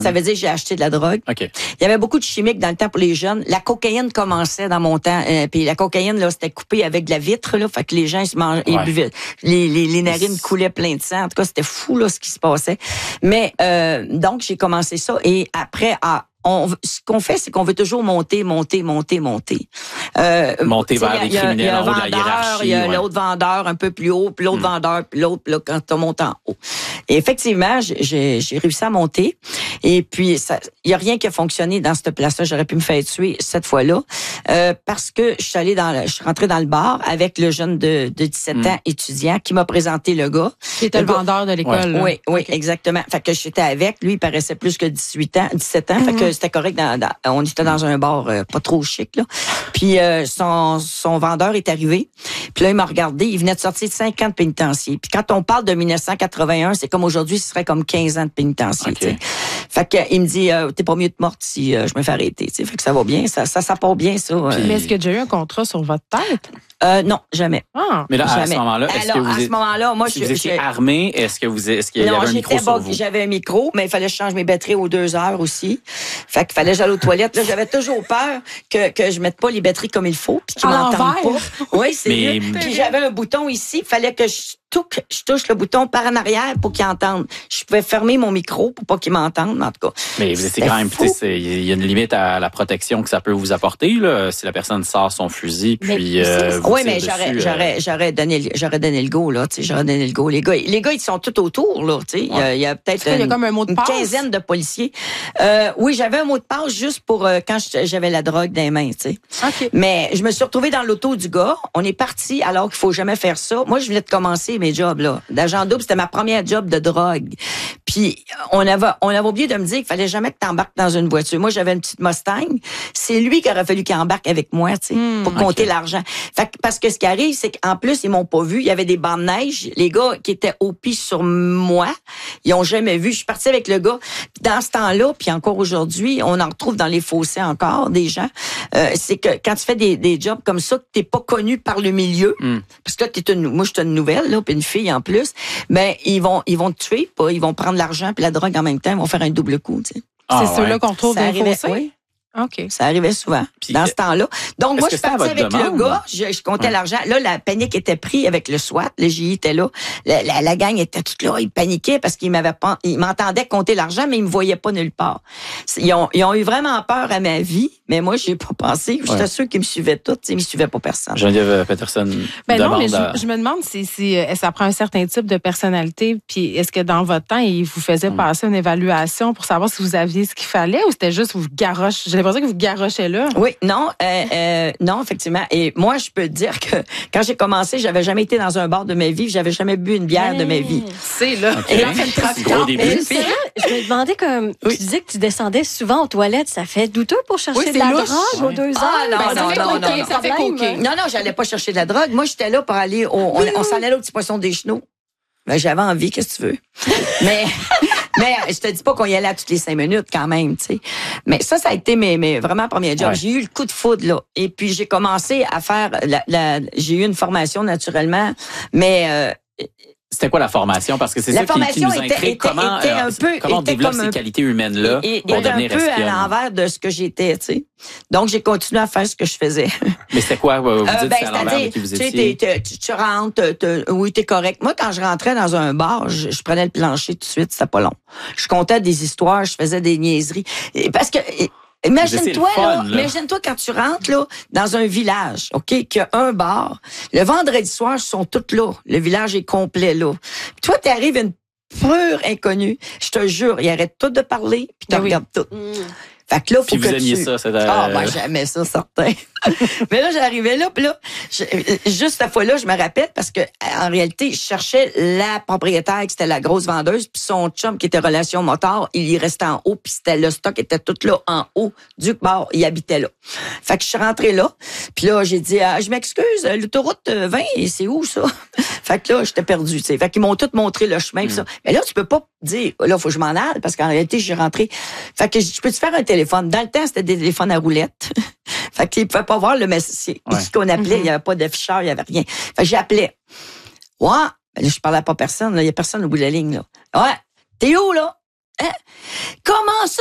Ça veut dire que j'ai acheté de la drogue. OK. Il y avait beaucoup de chimiques dans le temps pour les jeunes. La cocaïne commençait dans mon temps. Puis la cocaïne, là, c'était coupé avec de la vitre, là. Fait que les gens, ils se mangeaient, ils buvaient. Les narines coulaient plein de sang. En tout cas, c'était fou, là, ce qui se passait. Mais, donc, j'ai commencé ça. Et après, ce qu'on fait, c'est qu'on veut toujours monter. Monter vers les criminels en haut de la hiérarchie. Il y a l'autre vendeur un peu plus haut, puis l'autre vendeur, puis l'autre, puis là, quand tu montes en haut. Et effectivement, j'ai réussi à monter. Et puis, il y a rien qui a fonctionné dans cette place-là. J'aurais pu me faire tuer cette fois-là. Parce que je suis rentrée dans le bar avec le jeune de 17 ans, étudiant, qui m'a présenté le gars. C'était le vendeur de l'école. Oui, exactement. Fait que j'étais avec. Lui, il paraissait plus que 17 ans. Fait que c'était correct. On était dans un bar pas trop chic, là. Puis son vendeur est arrivé. Puis là, il m'a regardé. Il venait de sortir de 5 ans de pénitencier. Puis quand on parle de 1981, c'est comme aujourd'hui, ce serait comme 15 ans de pénitencier. Okay. Fait que il me dit, t'es pas mieux de morte si je me fais arrêter. T'sais. Fait que ça va bien. Ça part bien, ça. Mais est-ce que tu as eu un contrat sur votre tête? Non, jamais. Mais là, jamais. à ce moment-là, moi, si vous étiez armé, est-ce qu'il y avait un micro sur vous? J'avais un micro, mais il fallait que je change mes batteries aux 2 heures aussi. Fait qu'il fallait que j'aille aux toilettes. Là, j'avais toujours peur que je mette pas les batteries comme il faut, puis qu'ils m'entendent pas. Oui, c'est mieux. Puis j'avais un bouton ici, il fallait que je touche le bouton par en arrière pour qu'ils entendent. Je pouvais fermer mon micro pour pas qu'ils m'entendent, mais en tout cas. Mais vous étiez quand même, il y a une limite à la protection que ça peut vous apporter, là. Si la personne sort son fusil, puis oui, mais j'aurais donné le go, là, tu sais, j'aurais donné le go. Les gars, ils sont tout autour, là, tu sais. Il y a peut-être une quinzaine de policiers. Oui, j'avais un mot de passe juste pour quand j'avais la drogue dans les mains, tu sais. Okay. Mais je me suis retrouvée dans l'auto du gars. On est parti alors qu'il faut jamais faire ça. Moi, je venais de commencer mes jobs, là. D'agent double, c'était ma première job de drogue. Puis, on avait oublié de me dire qu'il fallait jamais que tu embarques dans une voiture. Moi, j'avais une petite Mustang. C'est lui qui aurait fallu qu'il embarque avec moi, tu sais, pour compter l'argent. Fait que, parce que ce qui arrive, c'est qu'en plus, ils m'ont pas vu. Il y avait des bancs de neige. Les gars qui étaient au pied sur moi, ils ont jamais vu. Je suis partie avec le gars. Puis dans ce temps-là, puis encore aujourd'hui, on en retrouve dans les fossés encore, des gens. C'est que quand tu fais des jobs comme ça, que t'es pas connu par le milieu, parce que là, moi, je suis une nouvelle, là, puis une fille en plus, ben, ils vont te tuer, pas, ils vont prendre l'argent puis la drogue en même temps, ils vont faire un double coup, tu sais. C'est ceux-là qu'on retrouve dans les fossés? Oui. OK. Ça arrivait souvent, dans ce temps-là. Donc, moi, je suis partie avec le gars, je comptais l'argent. Là, la panique était prise avec le SWAT, le GI était là. La gang était toute là, ils paniquaient parce qu'ils m'entendaient compter l'argent, mais ils me voyaient pas nulle part. Ils ont eu vraiment peur à ma vie, mais moi, j'ai pas pensé. J'étais sûre qu'ils me suivaient tous, ils me suivaient pas personne. Geneviève Peterson. Non, mais je me demande si ça prend un certain type de personnalité, puis est-ce que dans votre temps, ils vous faisaient passer une évaluation pour savoir si vous aviez ce qu'il fallait ou c'était juste vous garoche? J'ai l'impression que vous garochez là. Oui, non, effectivement. Et moi, je peux te dire que quand j'ai commencé, j'avais jamais été dans un bar de ma vie, j'avais jamais bu une bière de ma vie. C'est là. Okay. Et là, c'est gros début. Je me demandais comme tu disais que tu descendais souvent aux toilettes, ça fait douteux pour chercher de la drogue aux 2 heures. Ça fait coquer. Non, j'allais pas chercher de la drogue. Moi, j'étais là pour aller on s'en allait au petit poisson des Chenaux. Ben, j'avais envie, qu'est-ce que tu veux. Mais je te dis pas qu'on y allait à toutes les 5 minutes quand même, tu sais. Mais ça a été mes vraiment premier job. Ouais. J'ai eu le coup de foudre, là. Et puis, j'ai commencé à faire j'ai eu une formation naturellement, mais c'était quoi la formation? Parce que c'est ça qui nous intrigue. Comment on développe ces qualités humaines-là pour devenir espionne? Un peu à l'envers de ce que j'étais, tu sais. Donc, j'ai continué à faire ce que je faisais. Mais c'était quoi? Vous dites c'est à l'envers de qui vous étiez? Tu rentres, oui, t'es correct. Moi, quand je rentrais dans un bar, je prenais le plancher tout de suite, c'était pas long. Je comptais des histoires, je faisais des niaiseries. Parce que... Imagine-toi quand tu rentres là dans un village, OK, qu'il y a un bar. Le vendredi soir, ils sont tous là. Le village est complet là. Puis toi, t'arrives une pure inconnue. Je te jure, ils arrêtent tout de parler, puis tu regardes tout. Fait que là, faut que vous aimiez ça, j'aimais ça, certain. Mais là, j'arrivais là, puis là, juste cette fois-là, je me rappelle parce que en réalité, je cherchais la propriétaire qui était la grosse vendeuse, puis son chum qui était relation moteur, il y restait en haut, puis c'était le stock était tout là en haut du bar, il habitait là. Fait que je suis rentrée là, puis là, j'ai dit je m'excuse, l'autoroute 20, c'est où ça? Fait que là, j'étais perdue, tu sais. Fait qu'ils m'ont tout montré le chemin, pis ça. Mais là, tu peux pas dire là, faut que je m'en aille parce qu'en réalité, j'ai rentré. Fait que je peux te faire un téléphone. Dans le temps, c'était des téléphones à roulettes. Fait qu'ils pouvaient pas voir le message qu'on appelait, il y avait pas d'afficheur, il y avait rien. Fait que j'appelais. Ouais, ben là, je parlais à pas personne, il y a personne au bout de la ligne là. Ouais, t'es où là? Comment ça?